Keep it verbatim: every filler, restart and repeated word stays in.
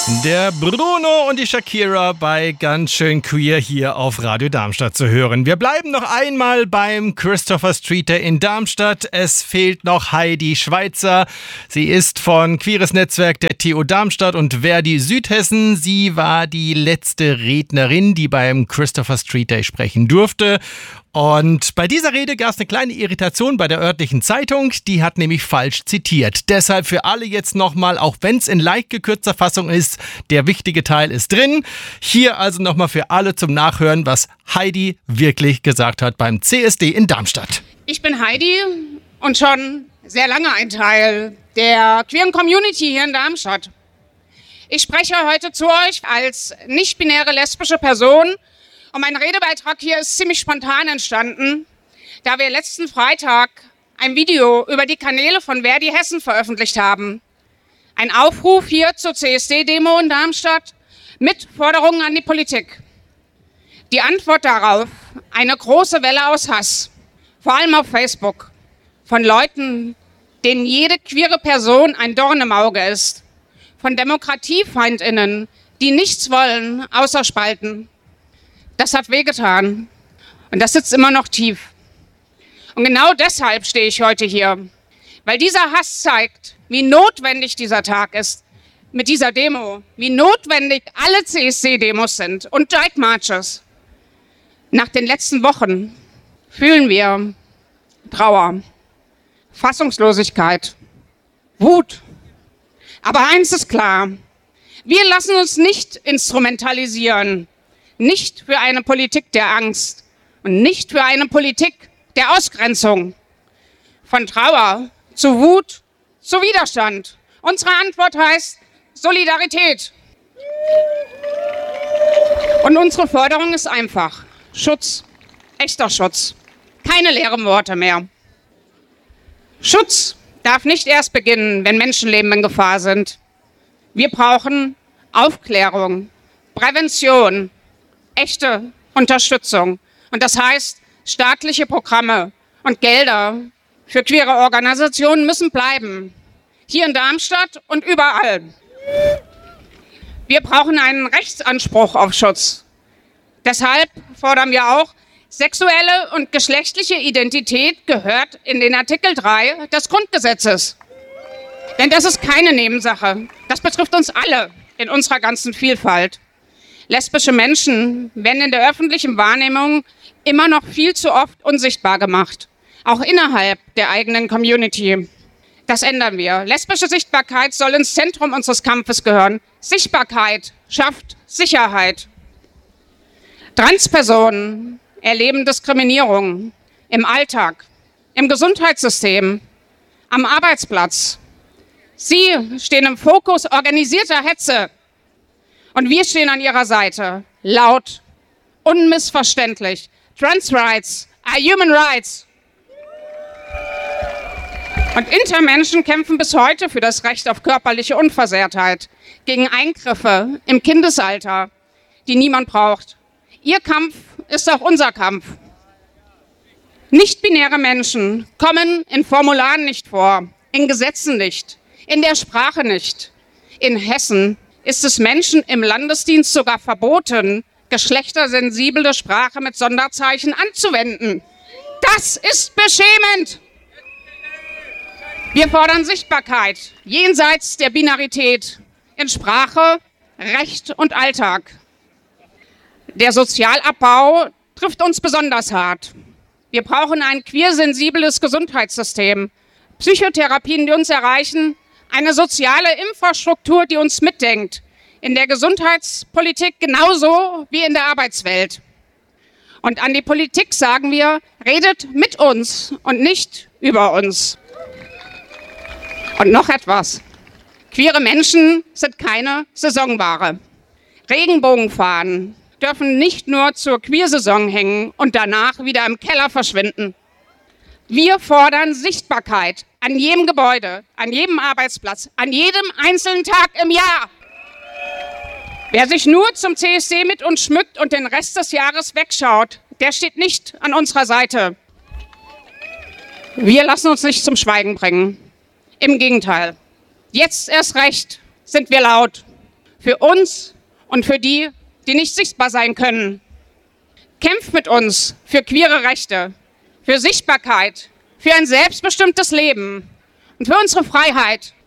Der Bruno und die Shakira bei Ganz schön queer hier auf Radio Darmstadt zu hören. Wir bleiben noch einmal beim Christopher Street Day in Darmstadt. Es fehlt noch Heidi Schweizer. Sie ist von Queeres Netzwerk der T U Darmstadt und Verdi Südhessen. Sie war die letzte Rednerin, die beim Christopher Street Day sprechen durfte. Und bei dieser Rede gab es eine kleine Irritation bei der örtlichen Zeitung. Die hat nämlich falsch zitiert. Deshalb für alle jetzt nochmal, auch wenn es in leicht gekürzter Fassung ist, der wichtige Teil ist drin. Hier also nochmal für alle zum Nachhören, was Heidi wirklich gesagt hat beim C S D in Darmstadt. Ich bin Heidi und schon sehr lange ein Teil der queeren Community hier in Darmstadt. Ich spreche heute zu euch als nicht-binäre lesbische Person. Und mein Redebeitrag hier ist ziemlich spontan entstanden, da wir letzten Freitag ein Video über die Kanäle von Verdi Hessen veröffentlicht haben. Ein Aufruf hier zur C S D-Demo in Darmstadt mit Forderungen an die Politik. Die Antwort darauf, eine große Welle aus Hass, vor allem auf Facebook, von Leuten, denen jede queere Person ein Dorn im Auge ist, von DemokratiefeindInnen, die nichts wollen, außer spalten. Das hat wehgetan und das sitzt immer noch tief. Und genau deshalb stehe ich heute hier, weil dieser Hass zeigt, wie notwendig dieser Tag ist mit dieser Demo, wie notwendig alle C S D-Demos sind und Pride Marches. Nach den letzten Wochen fühlen wir Trauer, Fassungslosigkeit, Wut. Aber eins ist klar, wir lassen uns nicht instrumentalisieren. Nicht für eine Politik der Angst und nicht für eine Politik der Ausgrenzung. Von Trauer zu Wut zu Widerstand. Unsere Antwort heißt Solidarität. Und unsere Forderung ist einfach. Schutz. Echter Schutz. Keine leeren Worte mehr. Schutz darf nicht erst beginnen, wenn Menschenleben in Gefahr sind. Wir brauchen Aufklärung, Prävention, echte Unterstützung. Und das heißt, staatliche Programme und Gelder für queere Organisationen müssen bleiben. Hier in Darmstadt und überall. Wir brauchen einen Rechtsanspruch auf Schutz. Deshalb fordern wir auch, sexuelle und geschlechtliche Identität gehört in den Artikel drei des Grundgesetzes. Denn das ist keine Nebensache. Das betrifft uns alle in unserer ganzen Vielfalt. Lesbische Menschen werden in der öffentlichen Wahrnehmung immer noch viel zu oft unsichtbar gemacht, auch innerhalb der eigenen Community. Das ändern wir. Lesbische Sichtbarkeit soll ins Zentrum unseres Kampfes gehören. Sichtbarkeit schafft Sicherheit. Transpersonen erleben Diskriminierung im Alltag, im Gesundheitssystem, am Arbeitsplatz. Sie stehen im Fokus organisierter Hetze. Und wir stehen an ihrer Seite, laut, unmissverständlich. Trans Rights are human rights. Und Intermenschen kämpfen bis heute für das Recht auf körperliche Unversehrtheit, gegen Eingriffe im Kindesalter, die niemand braucht. Ihr Kampf ist auch unser Kampf. Nicht-binäre Menschen kommen in Formularen nicht vor, in Gesetzen nicht, in der Sprache nicht. In Hessen ist es Menschen im Landesdienst sogar verboten, geschlechtersensible Sprache mit Sonderzeichen anzuwenden. Das ist beschämend. Wir fordern Sichtbarkeit jenseits der Binarität in Sprache, Recht und Alltag. Der Sozialabbau trifft uns besonders hart. Wir brauchen ein queersensibles Gesundheitssystem, Psychotherapien, die uns erreichen, eine soziale Infrastruktur, die uns mitdenkt, in der Gesundheitspolitik genauso wie in der Arbeitswelt. Und an die Politik sagen wir, redet mit uns und nicht über uns. Und noch etwas. Queere Menschen sind keine Saisonware. Regenbogenfahnen dürfen nicht nur zur Queersaison hängen und danach wieder im Keller verschwinden. Wir fordern Sichtbarkeit an jedem Gebäude, an jedem Arbeitsplatz, an jedem einzelnen Tag im Jahr. Wer sich nur zum C S D mit uns schmückt und den Rest des Jahres wegschaut, der steht nicht an unserer Seite. Wir lassen uns nicht zum Schweigen bringen. Im Gegenteil. Jetzt erst recht sind wir laut. für uns und für die, die nicht sichtbar sein können. Kämpft mit uns für queere Rechte, für Sichtbarkeit, für ein selbstbestimmtes Leben und für unsere Freiheit.